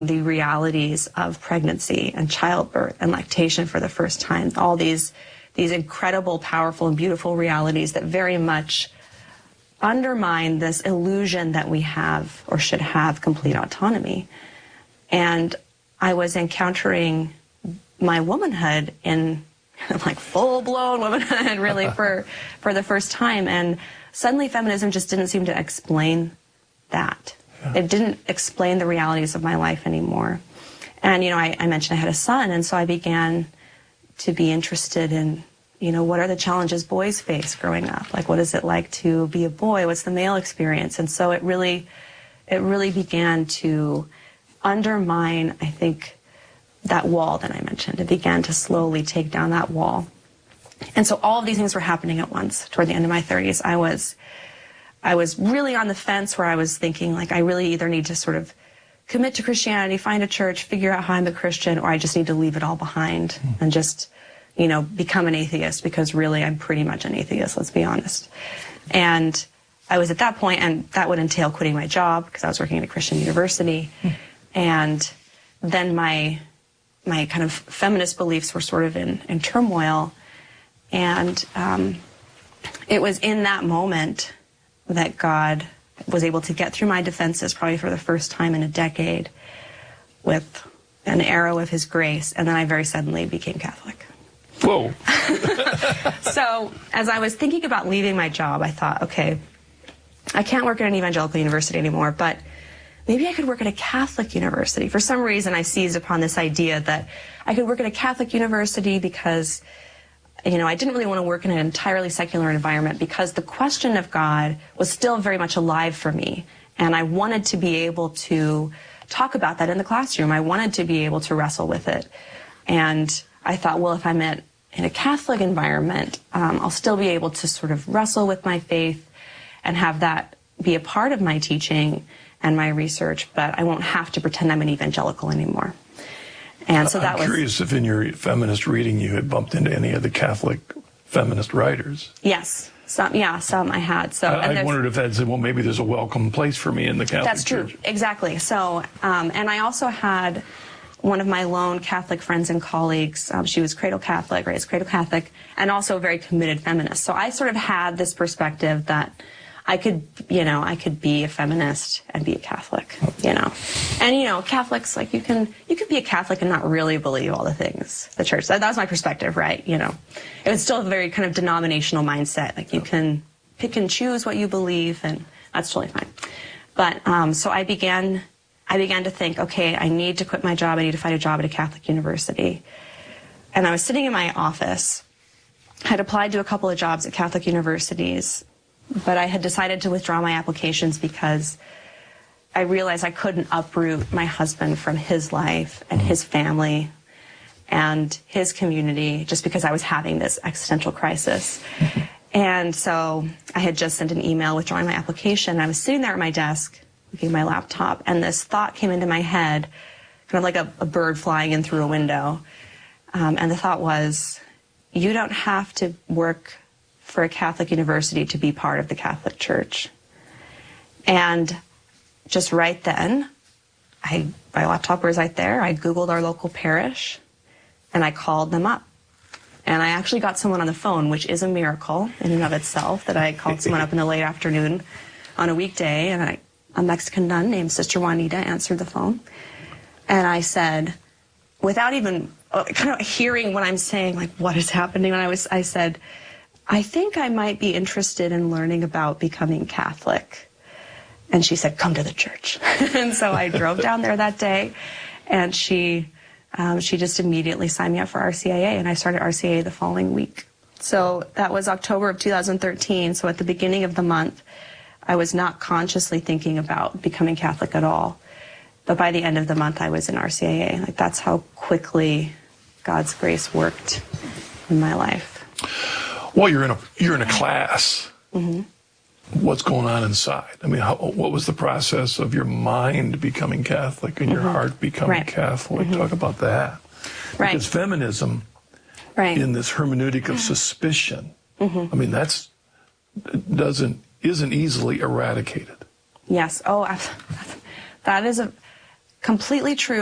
the realities of pregnancy and childbirth and lactation for the first time. All these incredible, powerful, and beautiful realities that very much undermine this illusion that we have or should have complete autonomy. And I was encountering my womanhood in like full-blown womanhood really for the first time. And suddenly feminism just didn't seem to explain that. Yeah. It didn't explain the realities of my life anymore. And, I mentioned I had a son, and so I began to be interested in, what are the challenges boys face growing up? Like, what is it like to be a boy? What's the male experience? And so it really began to undermine, I think, that wall that I mentioned. It began to slowly take down that wall. And so all of these things were happening at once. Toward the end of my 30s, I was really on the fence where I was thinking, like, I really either need to sort of commit to Christianity, find a church, figure out how I'm a Christian, or I just need to leave it all behind and just, become an atheist, because really I'm pretty much an atheist, let's be honest. And I was at that point, and that would entail quitting my job because I was working at a Christian university. And then my kind of feminist beliefs were sort of in turmoil. And it was in that moment that God was able to get through my defenses, probably for the first time in a decade, with an arrow of his grace. And then I very suddenly became Catholic. Whoa. So as I was thinking about leaving my job, I thought, okay, I can't work at an evangelical university anymore, but maybe I could work at a Catholic university. For some reason, I seized upon this idea that I could work at a Catholic university because, I didn't really want to work in an entirely secular environment, because the question of God was still very much alive for me. And I wanted to be able to talk about that in the classroom. I wanted to be able to wrestle with it. And I thought, well, if I'm in a Catholic environment, I'll still be able to sort of wrestle with my faith and have that be a part of my teaching and my research, but I won't have to pretend I'm an evangelical anymore. And so that was... I'm curious if in your feminist reading you had bumped into any of the Catholic feminist writers. Yes. Some I had. So I wondered if that said, well, maybe there's a welcome place for me in the Catholic Church. That's true. Exactly. So, and I also had one of my lone Catholic friends and colleagues. She was cradle Catholic, raised cradle Catholic, and also a very committed feminist. So I sort of had this perspective that I could be a feminist and be a Catholic, And, Catholics, like, you can be a Catholic and not really believe all the things the church. That was my perspective, right? It was still a very kind of denominational mindset. Like, you can pick and choose what you believe, and that's totally fine. But, so I began to think, okay, I need to quit my job. I need to find a job at a Catholic university. And I was sitting in my office. I had applied to a couple of jobs at Catholic universities, but I had decided to withdraw my applications because I realized I couldn't uproot my husband from his life and his family and his community just because I was having this existential crisis. And so I had just sent an email withdrawing my application. I was sitting there at my desk looking at my laptop, and this thought came into my head, kind of like a bird flying in through a window. And the thought was, you don't have to work for a Catholic university to be part of the Catholic Church. And just right then, my laptop was right there. I Googled our local parish, and I called them up. And I actually got someone on the phone, which is a miracle in and of itself, that I called someone up in the late afternoon on a weekday, and a Mexican nun named Sister Juanita answered the phone. And I said, without even kind of hearing what I'm saying, like, what is happening, I said, I think I might be interested in learning about becoming Catholic. And she said, come to the church. And so I drove down there that day, and she just immediately signed me up for RCIA, and I started RCIA the following week. So that was October of 2013. So at the beginning of the month, I was not consciously thinking about becoming Catholic at all. But by the end of the month, I was in RCIA. Like, that's how quickly God's grace worked in my life. Well, you're in a class. Mm-hmm. What's going on inside? I mean, what was the process of your mind becoming Catholic and your heart becoming Catholic? Mm-hmm. Talk about that. Right. Because feminism, in this hermeneutic of suspicion, I mean, isn't easily eradicated. Yes. Oh, that is completely true.